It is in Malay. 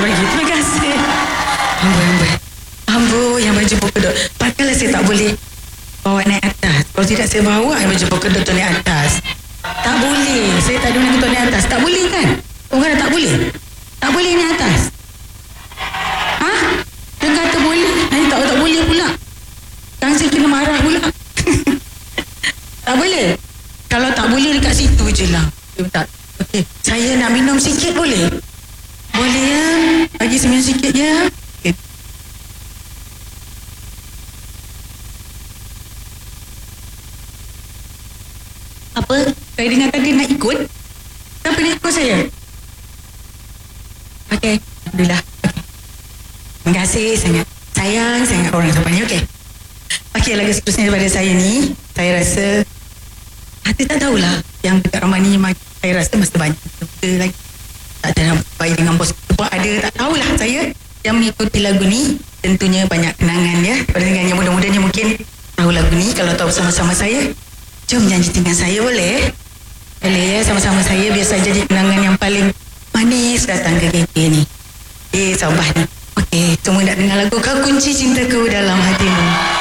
bagi. Terima kasih. Amboi, yang baju polka dot. Pakailah, saya tak boleh bawa naik atas. Kalau tidak saya bawa yang baju polka dot tu naik atas. Tak boleh. Saya tak ada nak naik atas. Tak boleh kan? Orang tak boleh. Tak boleh naik atas. Ha? Dia kata boleh. Nanti tak boleh pula. Kan saya kena marah pula. Tak boleh. Kalau tak boleh dekat situ je lah. Tak. Okey, saya nak minum sikit boleh? Boleh ya? Bagi saya minum sikit ya. Okay. Apa? Saya dengar tadi nak ikut? Siapa nak ikut saya? Okey, Alhamdulillah. Okay. Terima kasih sangat. Sayang sangat orang sampai ni. Okey. Okey, lagu seterusnya daripada saya ni, saya rasa hati tak tahulah yang dekat rumah ni saya rasa masa banyak kita lagi tak ada nak baik dengan bos kita ada, tak tahulah. Saya yang mengikuti lagu ni tentunya banyak kenangan ya. Pada dengannya mudah-mudahnya mungkin tahu lagu ni. Kalau tahu bersama-sama saya, jom nyanyi dengan saya boleh? Boleh ya, sama-sama saya biasa jadi kenangan yang paling manis datang ke KK ni. Sabah ni. Okey, semua nak dengar lagu Kau Kunci Cintaku Dalam Hatimu.